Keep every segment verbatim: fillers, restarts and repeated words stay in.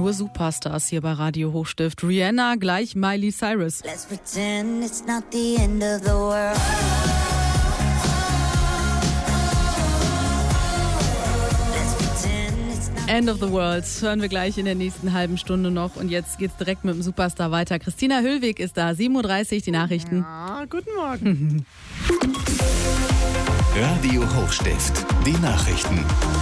Nur Superstars hier bei Radio Hochstift. Rihanna, gleich Miley Cyrus. Let's pretend it's not the end of the world. End of the World hören wir gleich in der nächsten halben Stunde noch. Und jetzt geht's direkt mit dem Superstar weiter. Christina Höllweg ist da, sieben Uhr dreißig, die Nachrichten. Ja, guten Morgen. Radio Hochstift, die Nachrichten.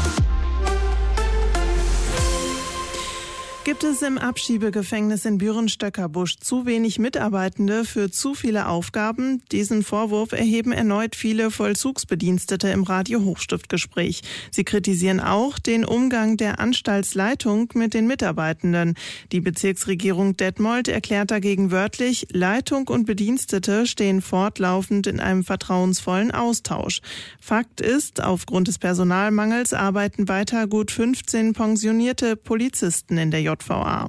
Gibt es im Abschiebegefängnis in Büren-Stöckerbusch zu wenig Mitarbeitende für zu viele Aufgaben? Diesen Vorwurf erheben erneut viele Vollzugsbedienstete im Radio-Hochstift-Gespräch. Sie kritisieren auch den Umgang der Anstaltsleitung mit den Mitarbeitenden. Die Bezirksregierung Detmold erklärt dagegen wörtlich, Leitung und Bedienstete stehen fortlaufend in einem vertrauensvollen Austausch. Fakt ist, aufgrund des Personalmangels arbeiten weiter gut fünfzehn pensionierte Polizisten in der J V A.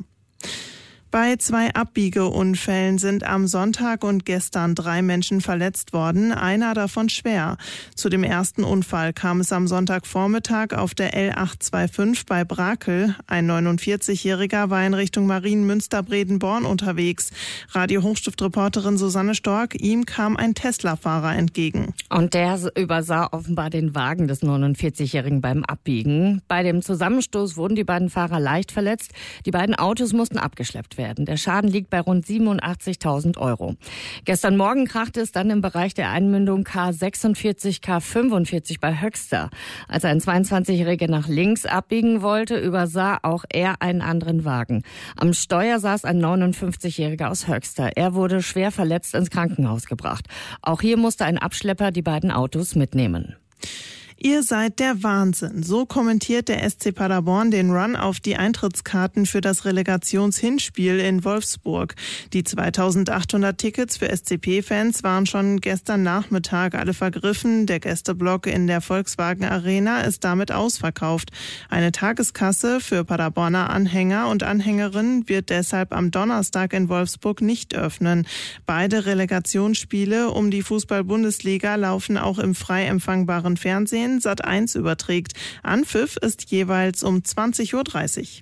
Bei zwei Abbiegeunfällen sind am Sonntag und gestern drei Menschen verletzt worden, einer davon schwer. Zu dem ersten Unfall kam es am Sonntagvormittag auf der L acht zwei fünf bei Brakel. Ein neunundvierzigjähriger war in Richtung Marienmünster-Bredenborn unterwegs. Radio-Hochstift-Reporterin Susanne Stork, ihm kam ein Tesla-Fahrer entgegen. Und der übersah offenbar den Wagen des neunundvierzigjährigen beim Abbiegen. Bei dem Zusammenstoß wurden die beiden Fahrer leicht verletzt. Die beiden Autos mussten abgeschleppt werden. Der Schaden liegt bei rund siebenundachtzigtausend Euro. Gestern Morgen krachte es dann im Bereich der Einmündung K sechsundvierzig K fünfundvierzig bei Höxter. Als ein zweiundzwanzigjähriger nach links abbiegen wollte, übersah auch er einen anderen Wagen. Am Steuer saß ein neunundfünfzigjähriger aus Höxter. Er wurde schwer verletzt ins Krankenhaus gebracht. Auch hier musste ein Abschlepper die beiden Autos mitnehmen. Ihr seid der Wahnsinn. So kommentiert der S C Paderborn den Run auf die Eintrittskarten für das Relegationshinspiel in Wolfsburg. Die zweitausendachthundert Tickets für S C P-Fans waren schon gestern Nachmittag alle vergriffen. Der Gästeblock in der Volkswagen Arena ist damit ausverkauft. Eine Tageskasse für Paderborner Anhänger und Anhängerinnen wird deshalb am Donnerstag in Wolfsburg nicht öffnen. Beide Relegationsspiele um die Fußball-Bundesliga laufen auch im frei empfangbaren Fernsehen. Sat eins überträgt. Anpfiff ist jeweils um zwanzig Uhr dreißig.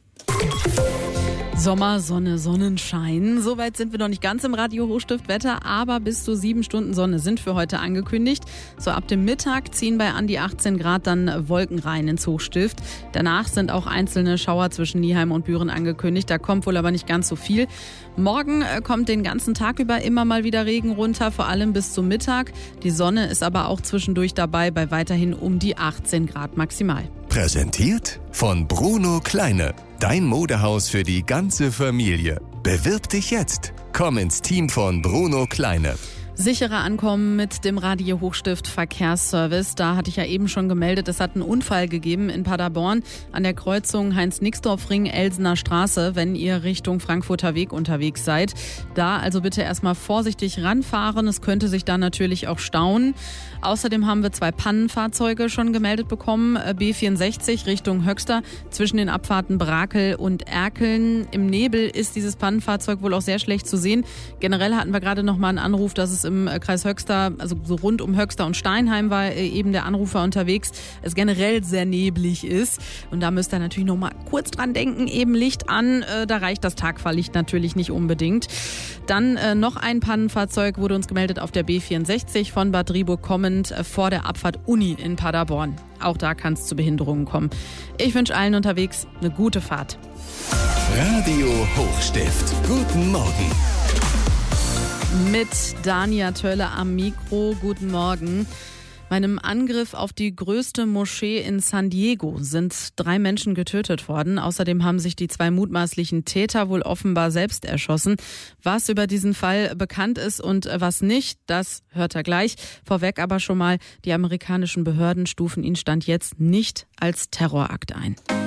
Sommer, Sonne, Sonnenschein. Soweit sind wir noch nicht ganz im Radio-Hochstift-Wetter, aber bis zu sieben Stunden Sonne sind für heute angekündigt. So ab dem Mittag ziehen bei an die achtzehn Grad dann Wolken rein ins Hochstift. Danach sind auch einzelne Schauer zwischen Nieheim und Büren angekündigt. Da kommt wohl aber nicht ganz so viel. Morgen kommt den ganzen Tag über immer mal wieder Regen runter, vor allem bis zum Mittag. Die Sonne ist aber auch zwischendurch dabei bei weiterhin um die achtzehn Grad maximal. Präsentiert von Bruno Kleine. Dein Modehaus für die ganze Familie. Bewirb dich jetzt. Komm ins Team von Bruno Kleine. Sicherer ankommen mit dem Radio Hochstift Verkehrsservice. Da hatte ich ja eben schon gemeldet, es hat einen Unfall gegeben in Paderborn an der Kreuzung Heinz-Nixdorf-Ring, Elsener Straße, wenn ihr Richtung Frankfurter Weg unterwegs seid. Da also bitte erstmal vorsichtig ranfahren. Es könnte sich dann natürlich auch stauen. Außerdem haben wir zwei Pannenfahrzeuge schon gemeldet bekommen. B vierundsechzig Richtung Höxter zwischen den Abfahrten Brakel und Erkeln. Im Nebel ist dieses Pannenfahrzeug wohl auch sehr schlecht zu sehen. Generell hatten wir gerade noch mal einen Anruf, dass es im Kreis Höxter, also so rund um Höxter und Steinheim war eben der Anrufer unterwegs, es generell sehr neblig ist. Und da müsst ihr natürlich noch mal kurz dran denken, eben Licht an, da reicht das Tagfahrlicht natürlich nicht unbedingt. Dann äh, noch ein Pannenfahrzeug wurde uns gemeldet auf der B vierundsechzig von Bad Driburg kommend äh, vor der Abfahrt Uni in Paderborn. Auch da kann es zu Behinderungen kommen. Ich wünsche allen unterwegs eine gute Fahrt. Radio Hochstift. Guten Morgen. Mit Dania Tölle am Mikro. Guten Morgen. Bei einem Angriff auf die größte Moschee in San Diego sind drei Menschen getötet worden. Außerdem haben sich die zwei mutmaßlichen Täter wohl offenbar selbst erschossen. Was über diesen Fall bekannt ist und was nicht, das hört er gleich. Vorweg aber schon mal, die amerikanischen Behörden stufen ihn Stand jetzt nicht als Terrorakt ein.